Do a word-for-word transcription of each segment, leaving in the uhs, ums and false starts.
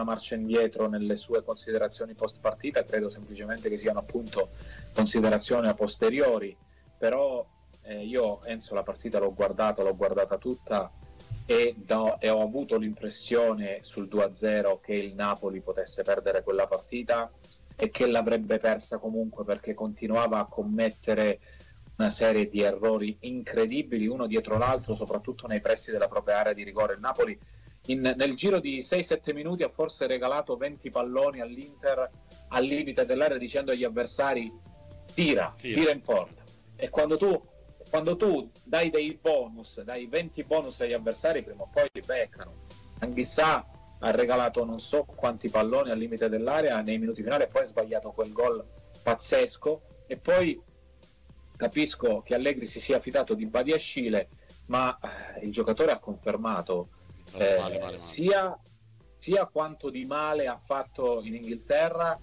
una marcia indietro nelle sue considerazioni post partita, credo semplicemente che siano appunto considerazioni a posteriori, però eh, io Enzo la partita l'ho guardata, l'ho guardata tutta e, do, e ho avuto l'impressione sul due a zero che il Napoli potesse perdere quella partita e che l'avrebbe persa comunque, perché continuava a commettere una serie di errori incredibili uno dietro l'altro, soprattutto nei pressi della propria area di rigore. Il Napoli in, nel giro di sei sette minuti ha forse regalato venti palloni all'Inter al limite dell'area, dicendo agli avversari tira, tira, tira in porta. E quando tu, quando tu dai dei bonus, dai venti bonus agli avversari, prima o poi li beccano. Anghissà ha regalato non so quanti palloni al limite dell'area nei minuti finali e poi ha sbagliato quel gol pazzesco. E poi capisco che Allegri si sia fidato di Badiashile, ma eh, il giocatore ha confermato eh, male, male, male. Sia, sia quanto di male ha fatto in Inghilterra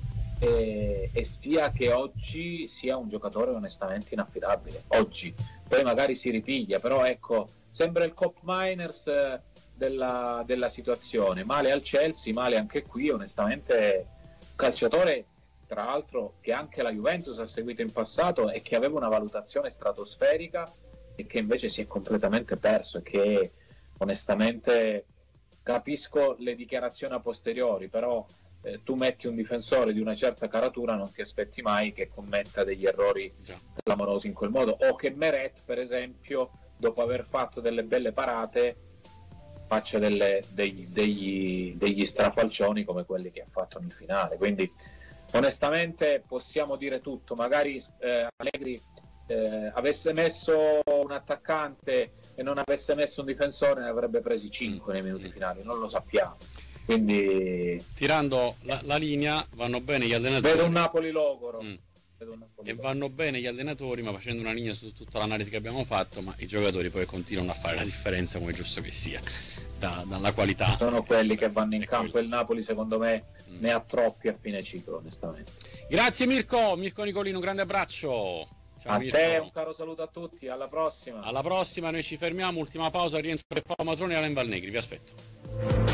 e, e sia che oggi sia un giocatore onestamente inaffidabile. Oggi poi magari si ripiglia, però ecco, sembra il Cop Miners della, della situazione. Male al Chelsea, male anche qui, onestamente un calciatore tra l'altro che anche la Juventus ha seguito in passato e che aveva una valutazione stratosferica e che invece si è completamente perso, e che onestamente capisco le dichiarazioni a posteriori, però eh, tu metti un difensore di una certa caratura, non ti aspetti mai che commetta degli errori Già. clamorosi in quel modo, o che Meret per esempio dopo aver fatto delle belle parate faccia delle, degli, degli, degli strafalcioni come quelli che ha fatto in finale. Quindi onestamente possiamo dire tutto, magari eh, Allegri eh, avesse messo un attaccante e non avesse messo un difensore, ne avrebbe presi cinque nei minuti finali, non lo sappiamo. Quindi tirando la, la linea vanno bene gli allenatori, vedo un Napoli logoro mm. vedo un Napoli e logoro. Vanno bene gli allenatori, ma facendo una linea su tutta l'analisi che abbiamo fatto, ma i giocatori poi continuano a fare la differenza come giusto che sia, da, dalla qualità. Sono quelli che vanno in campo quelli. Il Napoli secondo me mm. ne ha troppi a fine ciclo, onestamente. Grazie Mirko, Mirko Nicolino, un grande abbraccio. Ciao, a Mirko. te un caro saluto a tutti, alla prossima. Alla prossima, noi ci fermiamo, ultima pausa, rientro per Paolo Matroni e Alain Valnegri, vi aspetto.